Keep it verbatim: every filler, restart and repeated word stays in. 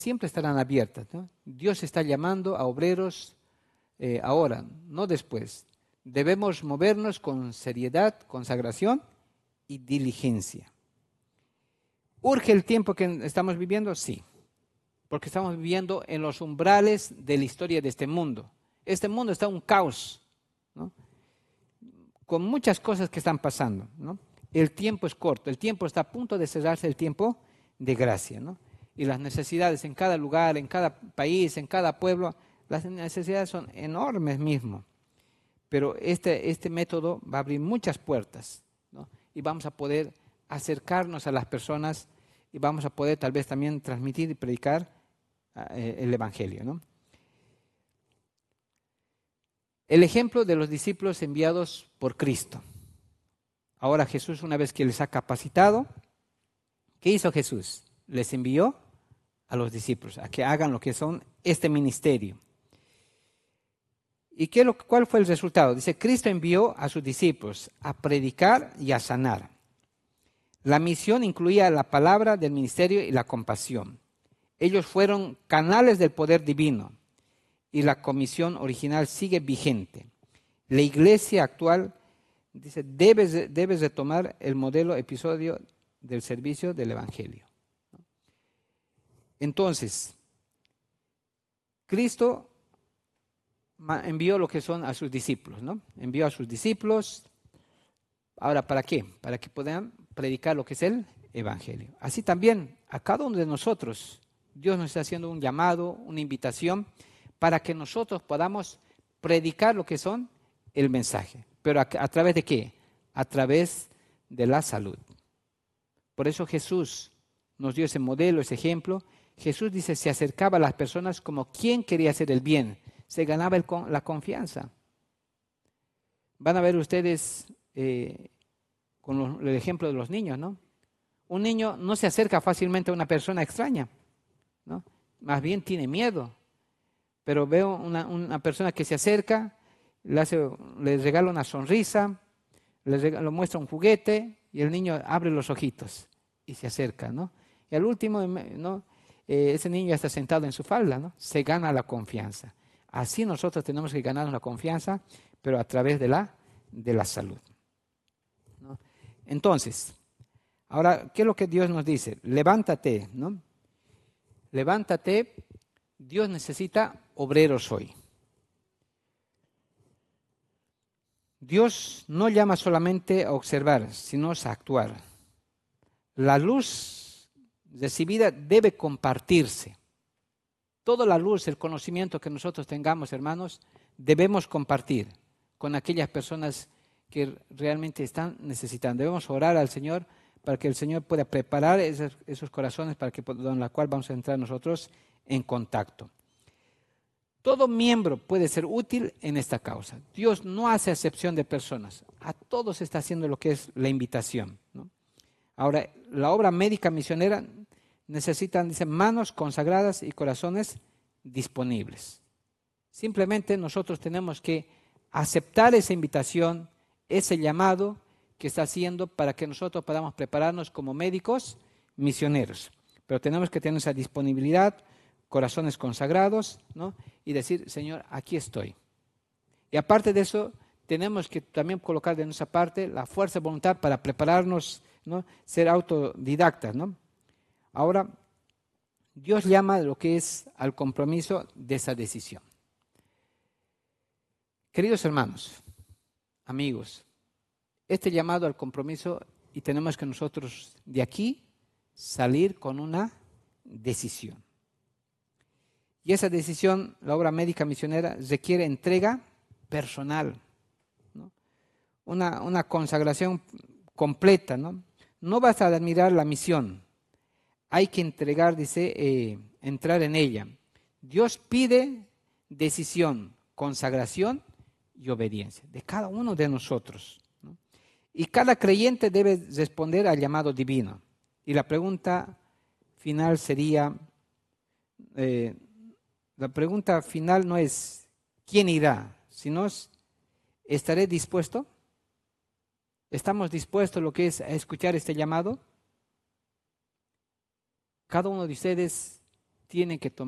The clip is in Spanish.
siempre estarán abiertas, ¿no? Dios está llamando a obreros eh, ahora, no después. Debemos movernos con seriedad, consagración y diligencia. ¿Urge el tiempo que estamos viviendo? Sí, porque estamos viviendo en los umbrales de la historia de este mundo. Este mundo está un caos, ¿no? Con muchas cosas que están pasando, ¿no? El tiempo es corto, el tiempo está a punto de cerrarse, el tiempo de gracia, ¿no? Y las necesidades en cada lugar, en cada país, en cada pueblo, las necesidades son enormes mismo. Pero este, este método va a abrir muchas puertas, ¿no? Y vamos a poder acercarnos a las personas y vamos a poder tal vez también transmitir y predicar eh, el Evangelio, ¿no? El ejemplo de los discípulos enviados por Cristo. Ahora Jesús, una vez que les ha capacitado, ¿qué hizo Jesús? Les envió a los discípulos a que hagan lo que son este ministerio. ¿Y qué, cuál fue el resultado? Dice, Cristo envió a sus discípulos a predicar y a sanar. La misión incluía la palabra del ministerio y la compasión. Ellos fueron canales del poder divino y la comisión original sigue vigente. La iglesia actual dice, debes, debes de tomar el modelo episodio del servicio del Evangelio. Entonces, Cristo envió lo que son a sus discípulos, ¿no? Envió a sus discípulos. Ahora, ¿para qué? Para que puedan predicar lo que es el Evangelio. Así también, a cada uno de nosotros, Dios nos está haciendo un llamado, una invitación, para que nosotros podamos predicar lo que son el mensaje. ¿Pero a, a través de qué? A través de la salud. Por eso Jesús nos dio ese modelo, ese ejemplo. Jesús dice, se acercaba a las personas como quien quería hacer el bien. Se ganaba el, la confianza. Van a ver ustedes eh, con los, el ejemplo de los niños, ¿no? Un niño no se acerca fácilmente a una persona extraña, ¿no? Más bien tiene miedo. Pero veo una, una persona que se acerca, le, hace, le regala una sonrisa, le, regala, le muestra un juguete y el niño abre los ojitos y se acerca, ¿no? Y al último, ¿no? Eh, ese niño ya está sentado en su falda, ¿no? Se gana la confianza. Así nosotros tenemos que ganarnos la confianza, pero a través de la, de la salud, ¿no? Entonces, ahora, ¿qué es lo que Dios nos dice? Levántate, ¿no? Levántate. Dios necesita obreros hoy. Dios no llama solamente a observar, sino a actuar. La luz recibida debe compartirse. Toda la luz, el conocimiento que nosotros tengamos, hermanos, debemos compartir con aquellas personas que realmente están necesitando. Debemos orar al Señor para que el Señor pueda preparar esos, esos corazones para que con la cual vamos a entrar nosotros en contacto. Todo miembro puede ser útil en esta causa. Dios no hace acepción de personas. A todos está haciendo lo que es la invitación, ¿no? Ahora, la obra médica misionera necesita, dice, manos consagradas y corazones disponibles. Simplemente nosotros tenemos que aceptar esa invitación, ese llamado que está haciendo para que nosotros podamos prepararnos como médicos misioneros. Pero tenemos que tener esa disponibilidad, corazones consagrados, ¿no? Y decir, Señor, aquí estoy. Y aparte de eso, tenemos que también colocar de nuestra parte la fuerza de voluntad para prepararnos, ¿no? Ser autodidactas, ¿no? Ahora, Dios llama lo que es al compromiso de esa decisión. Queridos hermanos, amigos, este llamado al compromiso, y tenemos que nosotros de aquí salir con una decisión. Y esa decisión, la obra médica misionera, requiere entrega personal, ¿no? Una, una consagración completa, ¿no? No basta de admirar la misión, hay que entregar, dice, eh, entrar en ella. Dios pide decisión, consagración y obediencia de cada uno de nosotros, ¿no? Y cada creyente debe responder al llamado divino. Y la pregunta final sería, eh, la pregunta final no es ¿quién irá?, sino ¿estaré dispuesto? ¿Estamos dispuestos a lo que es a escuchar este llamado? Cada uno de ustedes tienen que tomar